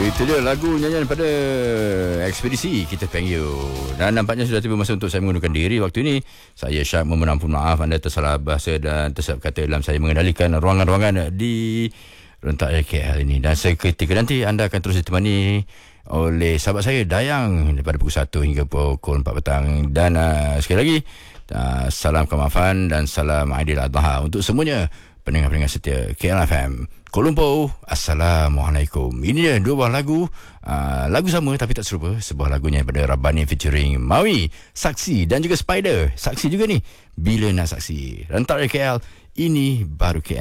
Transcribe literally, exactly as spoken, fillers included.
Itu dia lagu nyanyian daripada Ekspedisi Kita Panggil. Dan nampaknya sudah tiba masa untuk saya mengundurkan diri waktu ini. Saya Syah memohon ampun maaf anda tersalah bahasa dan tersilap kata dalam saya mengendalikan ruangan-ruangan di rentak K L ini. Dan seketika nanti anda akan terus ditemani oleh sahabat saya Dayang daripada pukul satu hingga pukul empat petang. Dan uh, sekali lagi uh, salam kemaafan dan salam Aidil Adha untuk semuanya pendengar-pendengar setia K L F M Kuala Lumpur. Assalamualaikum. Ini dia dua buah lagu, uh, lagu sama tapi tak serupa. Sebuah lagunya daripada Rabbani featuring Maui, Saksi dan juga Spider. Saksi juga ni, Bila Nak Saksi. Rentak K L, ini baru K L.